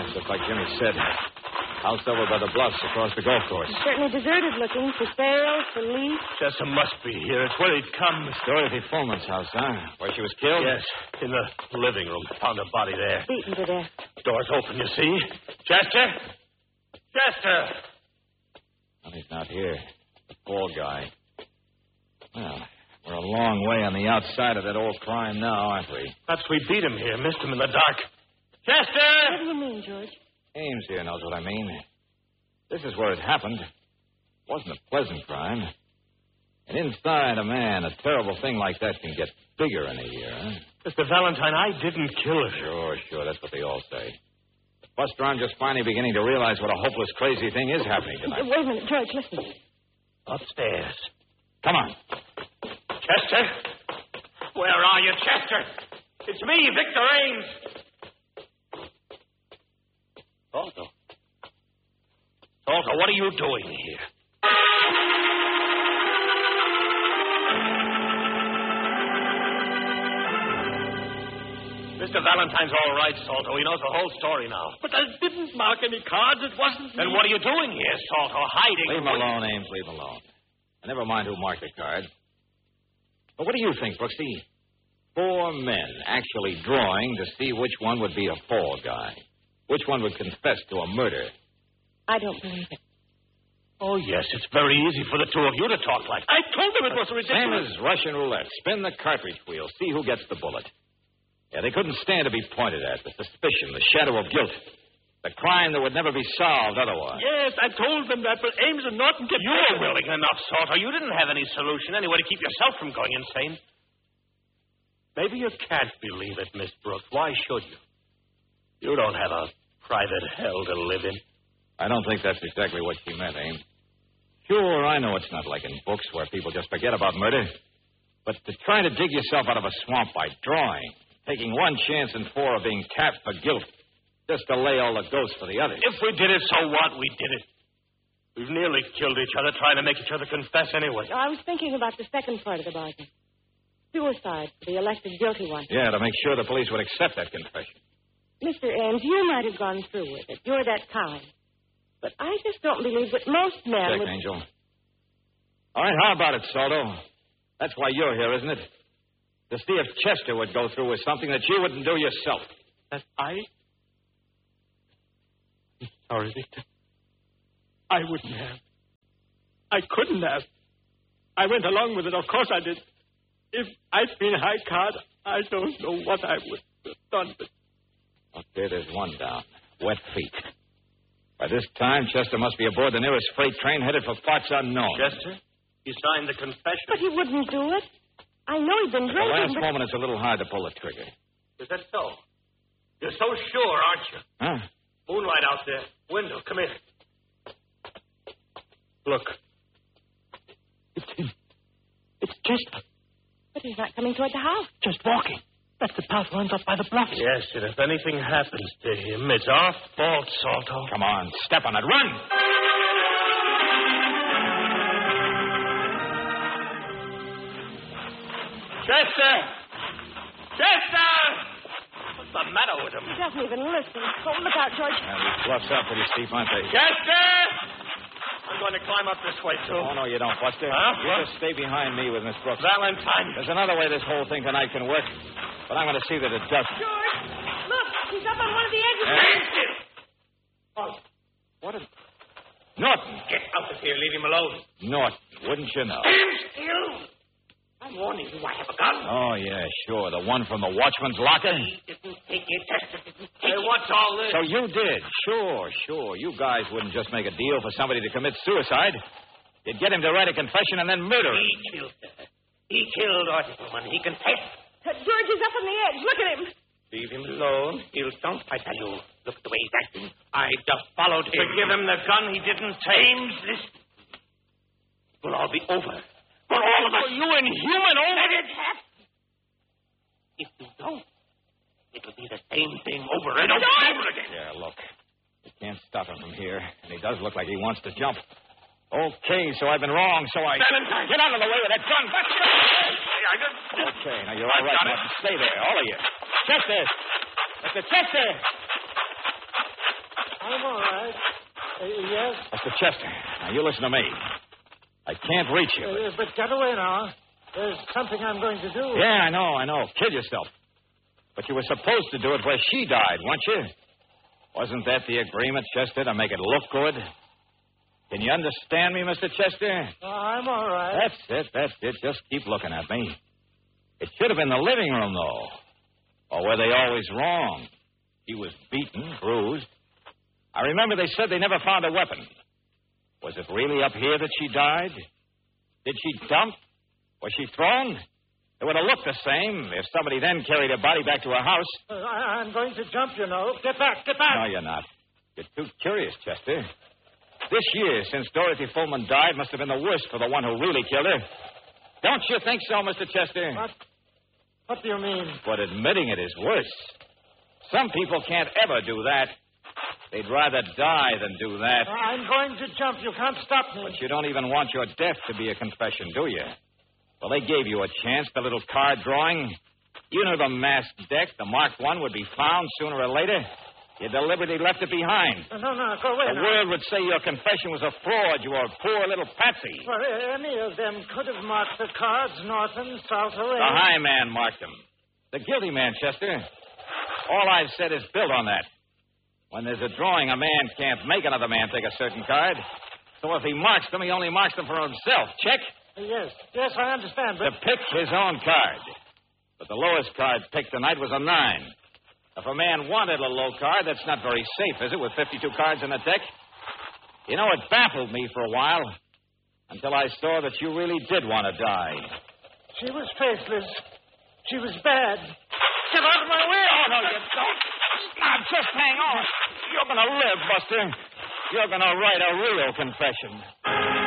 Yes, just like Jimmy said. House over by the bluffs across the golf course. It's certainly deserted looking. For sale, for lease. Chester must be here. It's where he'd come. Dorothy Fullman's house, huh? Where she was killed? Yes, in the living room. Found her body there. Beaten to death. Door's open, you see. Chester? Chester! Well, he's not here. The poor guy. Well, we're a long way on the outside of that old crime now, aren't we? Perhaps we beat him here, missed him in the dark. Chester! What do you mean, George? Ames here knows what I mean. This is where it happened. It wasn't a pleasant crime. And inside a man, a terrible thing like that can get bigger in a year, huh? Mr. Valentine, I didn't kill her. Sure. That's what they all say. Buster, I'm just finally beginning to realize what a hopeless, crazy thing is happening tonight. Wait a minute, George, listen. Upstairs. Come on. Chester? Where are you, Chester? It's me, Victor Ames. Salto, what are you doing here? Mr. Valentine's all right, Salto. He knows the whole story now. But I didn't mark any cards. It wasn't Then me. what are you doing here, Salto? Hiding? Leave him alone, Ames. Leave him alone. Never mind who marked the cards. But what do you think, Brooksy? 4 men actually drawing to see which one would be a fall guy. Which one would confess to a murder? I don't believe it. Oh, yes. It's very easy for the two of you to talk like that. I told them it was Same ridiculous. as Russian roulette. Spin the cartridge wheel. See who gets the bullet. Yeah, they couldn't stand to be pointed at. The suspicion, the shadow of guilt. The crime that would never be solved otherwise. Yes, I told them that, but Ames and Norton kept... You were willing enough, Salto. You didn't have any solution anyway to keep yourself from going insane. Maybe you can't believe it, Miss Brooks. Why should you? You don't have a private hell to live in. I don't think that's exactly what she meant, Ames. Sure, I know it's not like in books where people just forget about murder. But to try to dig yourself out of a swamp by drawing, taking one chance in 4 of being tapped for guilt, just to lay all the ghosts for the others. If we did it, so what? We did it. We've nearly killed each other trying to make each other confess anyway. I was thinking about the second part of the bargain. Suicide for the elected guilty one. Yeah, to make sure the police would accept that confession. Mr. Ames, you might have gone through with it. You're that kind. But I just don't believe that most men Check, would... Angel. All right, how about it, Saldo? That's why you're here, isn't it? To see if Chester would go through with something that you wouldn't do yourself. That I? I'm sorry, Victor. I wouldn't have. I couldn't have. I went along with it. Of course I did. If I'd been high card, I don't know what I would have done. But Up there's one down. Wet feet. By this time, Chester must be aboard the nearest freight train headed for parts unknown. Chester? You signed the confession. But he wouldn't do it. I know he'd been At the last drinking, but... moment, it's a little hard to pull the trigger. Is that so? You're so sure, aren't you? Huh? Moonlight out there. Window, come in. Look. it's him. It's Chester. But he's not coming toward the house. Just walking. That's the path runs up by the bluffs. Yes, and if anything happens to him, it's our fault, Salto. Come on, step on it. Run! Chester! Chester! What's the matter with him? He doesn't even listen. Oh, look out, George. These bluffs are pretty steep, aren't they? Chester! I'm going to climb up this way, too. Oh, no, you don't, Buster. Huh? You just stay behind me with Miss Brooks. Valentine. There's another way this whole thing tonight can work, but I'm going to see that it doesn't. George, look. He's up on one of the edges. Stand still. Oh, what is... Norton! Get out of here. Leave him alone. Norton, wouldn't you know? Stand still. I'm warning you, I have a gun. Oh, yeah, sure. The one from the watchman's locker? He didn't take it. Chester didn't take it. Hey, what's all this? So you did. Sure. You guys wouldn't just make a deal for somebody to commit suicide. You'd get him to write a confession and then murder him. He killed her. He killed Article He confessed. George is up on the edge. Look at him. Leave him alone. He'll jump, I tell you. Look at the way he's acting. I just followed him. To give him the gun he didn't take. Ames, listen. It will all be over. For all of us. You inhuman old... Let it happen. If you don't, it'll be the same thing over and over again. Yeah, look. You can't stop him from here, and he does look like he wants to jump. Okay, so I've been wrong, so I... Valentine. Get out of the way with that gun. I just... Okay, now you're all right, got it. Martin. Stay there, all of you. Chester! Mr. Chester! I'm all right. Yes? Mr. Chester, now you listen to me. I can't reach you. But get away now. There's something I'm going to do. Yeah, I know. Kill yourself. But you were supposed to do it where she died, weren't you? Wasn't that the agreement, Chester, to make it look good? Can you understand me, Mr. Chester? I'm all right. That's it. Just keep looking at me. It should have been the living room, though. Or were they always wrong? He was beaten, bruised. I remember they said they never found a weapon. Was it really up here that she died? Did she dump? Was she thrown? It would have looked the same if somebody then carried her body back to her house. I'm going to jump, you know. Get back. No, you're not. You're too curious, Chester. This year, since Dorothy Fullman died, must have been the worst for the one who really killed her. Don't you think so, Mr. Chester? What do you mean? But admitting it is worse. Some people can't ever do that. They'd rather die than do that. I'm going to jump. You can't stop me. But you don't even want your death to be a confession, do you? Well, they gave you a chance, the little card drawing. You knew the masked deck, the marked one, would be found sooner or later. You deliberately left it behind. No, go away. The world would say your confession was a fraud. You were a poor little patsy. Well, any of them could have marked the cards, Norton, Salter. The high man marked them. The guilty man, Chester. All I've said is built on that. When there's a drawing, a man can't make another man take a certain card. So if he marks them, he only marks them for himself. Check? Yes, I understand, but... To pick his own card. But the lowest card picked tonight was a 9. If a man wanted a low card, that's not very safe, is it, with 52 cards in the deck? You know, it baffled me for a while, until I saw that you really did want to die. She was faithless. She was bad. Get out of my way! Oh, no, you don't. Now, just hang on. You're going to live, Buster. You're going to write a real confession.